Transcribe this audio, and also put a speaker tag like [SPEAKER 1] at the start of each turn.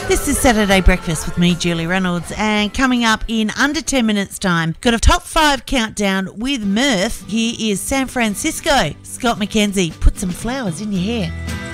[SPEAKER 1] This is Saturday Breakfast with me, Julie Reynolds, and coming up in under 10 minutes' time, got a top 5 countdown with Murph. Here is San Francisco. Scott McKenzie, put some flowers in your hair.